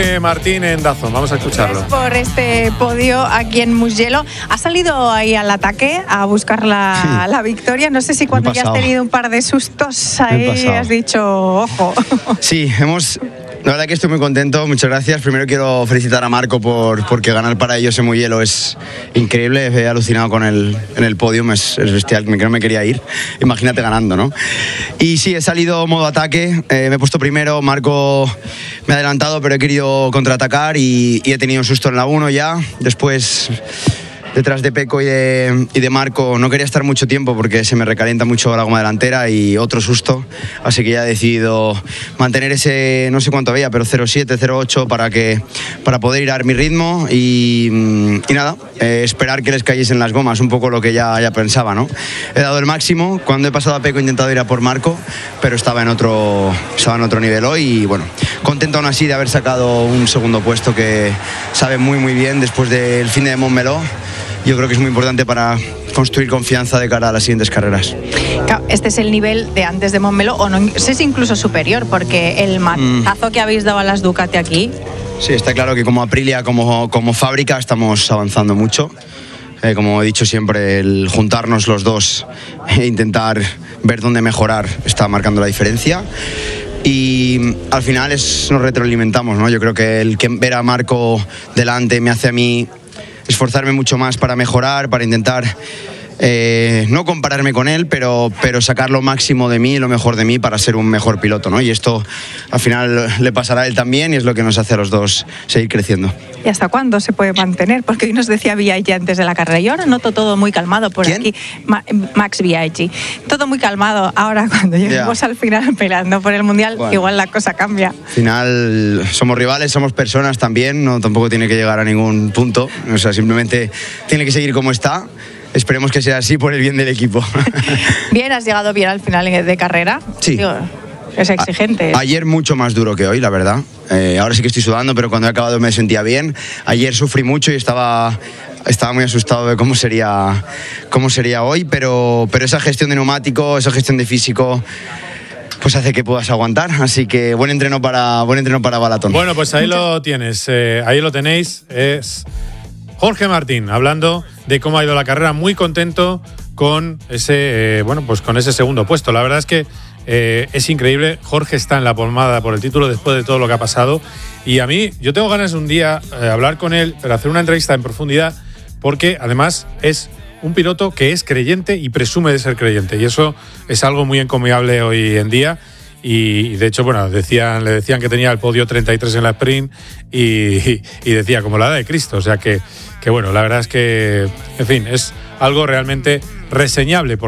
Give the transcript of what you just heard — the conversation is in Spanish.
Jorge Martín en DAZN. Vamos a escucharlo. Por este podio aquí en Mugello. ¿Has salido ahí al ataque a buscar la victoria? No sé si cuando ya has tenido un par de sustos ahí has dicho, ojo. Sí, la verdad que estoy muy contento, muchas gracias. Primero quiero felicitar a Marco porque ganar para ellos en Mugello es increíble. He alucinado con en el podium, es bestial, que no me quería ir. Imagínate ganando, ¿no? Y sí, he salido modo ataque, me he puesto primero, Marco me ha adelantado, pero he querido contraatacar y he tenido un susto en la 1 ya. Después, detrás de Pecco y de Marco, no quería estar mucho tiempo porque se me recalienta mucho la goma delantera y otro susto, así que ya he decidido mantener ese, no sé cuánto había, pero 0,7, 0,8 para poder ir a mi ritmo y nada, esperar que les cayesen las gomas, un poco lo que ya pensaba, ¿no? He dado el máximo, cuando he pasado a Pecco he intentado ir a por Marco, pero estaba en otro nivel hoy y bueno, contento aún así de haber sacado un segundo puesto que sabe muy muy bien después del fin de Montmeló. Yo creo que es muy importante para construir confianza de cara a las siguientes carreras. Este es el nivel de antes de Montmeló, o no sé si incluso superior, porque el matazo que habéis dado a las Ducati aquí... Sí, está claro que como Aprilia, como fábrica, estamos avanzando mucho. Como he dicho siempre, el juntarnos los dos e intentar ver dónde mejorar está marcando la diferencia. Y al final nos retroalimentamos, ¿no? Yo creo que ver a Marco delante me hace a mí esforzarme mucho más para mejorar, para intentar no compararme con él, pero sacar lo máximo de mí, lo mejor de mí para ser un mejor piloto, ¿no? Y esto al final le pasará a él también y es lo que nos hace a los dos seguir creciendo. ¿Y hasta cuándo se puede mantener? Porque hoy nos decía Biaggi antes de la carrera. Yo ahora noto todo muy calmado por ¿Quién? aquí. Max Biaggi. Todo muy calmado. Ahora cuando lleguemos al final peleando por el Mundial, bueno, igual la cosa cambia. Al final somos rivales, somos personas también, no tampoco tiene que llegar a ningún punto. O sea, simplemente tiene que seguir como está. Esperemos que sea así por el bien del equipo. Bien, has llegado bien al final de carrera. Sí. Digo, es exigente. Ayer mucho más duro que hoy, la verdad. Ahora sí que estoy sudando, pero cuando he acabado me sentía bien. Ayer sufrí mucho y estaba muy asustado de cómo sería hoy, pero esa gestión de neumático, esa gestión de físico, pues hace que puedas aguantar. Así que buen entreno para Balatón. Bueno, pues ahí lo tienes, ahí lo tenéis. Es Jorge Martín hablando de cómo ha ido la carrera, muy contento con ese con ese segundo puesto. La verdad es que es increíble. Jorge está en la pomada por el título después de todo lo que ha pasado. Y a mí, yo tengo ganas un día hablar con él, pero hacer una entrevista en profundidad, porque además es un piloto que es creyente y presume de ser creyente. Y eso es algo muy encomiable hoy en día. Y de hecho, bueno, le decían que tenía el podio 33 en la sprint y decía como la edad de Cristo. O sea que bueno, la verdad es que, en fin, es algo realmente reseñable.